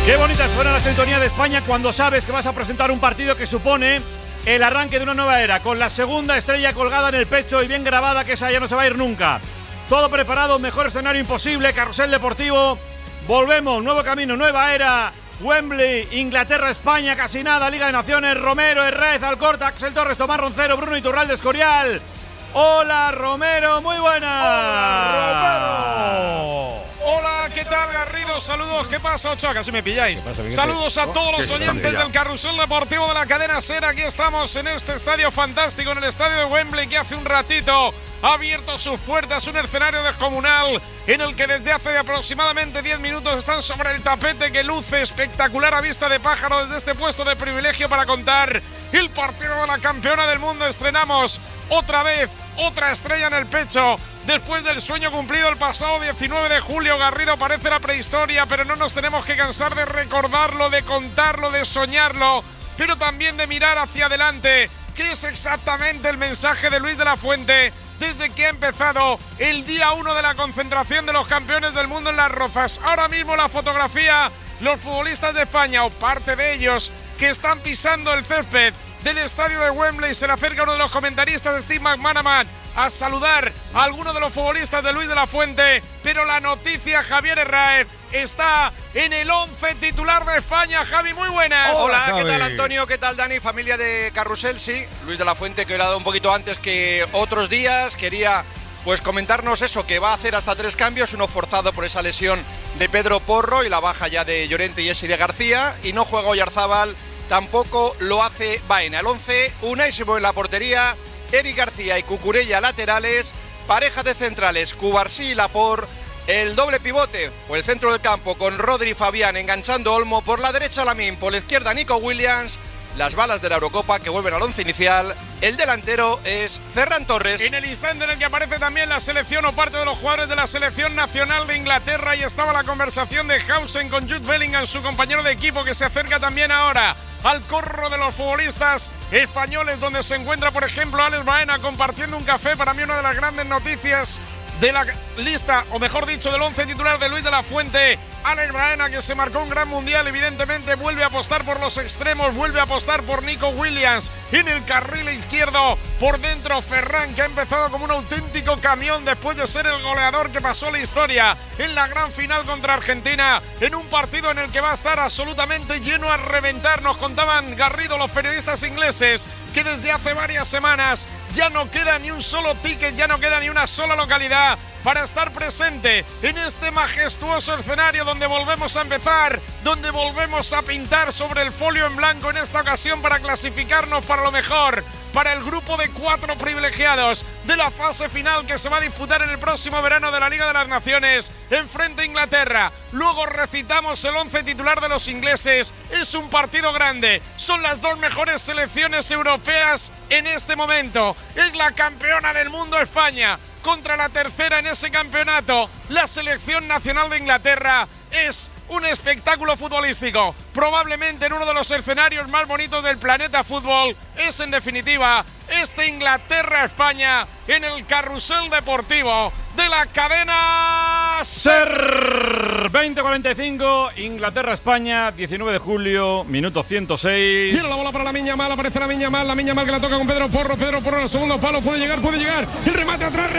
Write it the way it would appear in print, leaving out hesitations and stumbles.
Qué bonita suena la sintonía de España cuando sabes que vas a presentar un partido que supone el arranque de una nueva era, con la segunda estrella colgada en el pecho y bien grabada, que esa ya no se va a ir nunca. Todo preparado, mejor escenario imposible, carrusel deportivo. Volvemos, nuevo camino, nueva era. Wembley, Inglaterra, España, casi nada, Liga de Naciones. Romero, Herrez, Alcorta, Axel Torres, Tomás Roncero, Bruno Iturralde, Escorial. Hola Romero, muy buenas. Hola Romero. Hola, ¿qué tal Garrido? Saludos, ¿qué pasa, Ochoa? Casi me pilláis. Saludos a todos los oyentes del carrusel deportivo de la cadena SER. Aquí estamos en este estadio fantástico, en el estadio de Wembley, que hace un ratito ha abierto sus puertas, un escenario descomunal en el que desde hace aproximadamente 10 minutos están sobre el tapete que luce espectacular a vista de pájaro desde este puesto de privilegio para contar el partido de la campeona del mundo. Estrenamos otra vez, otra estrella en el pecho. Después del sueño cumplido el pasado 19 de julio, Garrido, parece la prehistoria, pero no nos tenemos que cansar de recordarlo, de contarlo, de soñarlo, pero también de mirar hacia adelante, que es exactamente el mensaje de Luis de la Fuente desde que ha empezado el día 1 de la concentración de los campeones del mundo en Las Rozas. Ahora mismo la fotografía, los futbolistas de España, o parte de ellos, que están pisando el césped del estadio de Wembley. Se le acerca uno de los comentaristas, Steve McManaman, a saludar a alguno de los futbolistas de Luis de la Fuente, pero la noticia, Javier Herráez, está en el 11 titular de España. Javi, muy buenas. Hola, ¿qué tal Antonio? ¿Qué tal Dani? Familia de Carrusel, sí. Luis de la Fuente, que hoy le ha dado un poquito antes que otros días, quería pues comentarnos eso, que va a hacer hasta 3 cambios, uno forzado por esa lesión de Pedro Porro y la baja ya de Llorente y Esiria García, y no juega Oyarzábal, tampoco lo hace Baena. El 11, Unai Simón en la portería, Eric García y Cucurella laterales, pareja de centrales, Cubarsí y Laporte, el doble pivote o el centro del campo con Rodri y Fabián enganchando Olmo, por la derecha Lamine, por la izquierda Nico Williams, las balas de la Eurocopa que vuelven al 11 inicial, el delantero es Ferran Torres. En el instante en el que aparece también la selección o parte de los jugadores de la selección nacional de Inglaterra, y estaba la conversación de Hausen con Jude Bellingham, su compañero de equipo, que se acerca también ahora al corro de los futbolistas españoles, donde se encuentra, por ejemplo, Alex Baena compartiendo un café. Para mí una de las grandes noticias de la lista, o mejor dicho, del 11 titular de Luis de la Fuente, Alex Baena, que se marcó un gran mundial, evidentemente vuelve a apostar por los extremos, vuelve a apostar por Nico Williams en el carril izquierdo, por dentro Ferran, que ha empezado como un auténtico camión después de ser el goleador que pasó la historia en la gran final contra Argentina, en un partido en el que va a estar absolutamente lleno a reventar. Nos contaban, Garrido, los periodistas ingleses, que desde hace varias semanas ya no queda ni un solo ticket, ya no queda ni una sola localidad para estar presente en este majestuoso escenario donde volvemos a empezar, donde volvemos a pintar sobre el folio en blanco, en esta ocasión para clasificarnos para lo mejor, para el grupo de 4 privilegiados de la fase final que se va a disputar en el próximo verano de la Liga de las Naciones, enfrente a Inglaterra. Luego recitamos el 11 titular de los ingleses. Es un partido grande, son las 2 mejores selecciones europeas en este momento. Es la campeona del mundo España contra la tercera en ese campeonato, la selección nacional de Inglaterra. Es un espectáculo futbolístico, probablemente en uno de los escenarios más bonitos del planeta fútbol. Es en definitiva este Inglaterra-España en el carrusel deportivo de la cadena SER. 20:45, Inglaterra-España, 19 de julio, minuto 106. Viene la bola para Lamine Yamal, aparece Lamine Yamal que la toca con Pedro Porro en el segundo palo, puede llegar, el remate atrás,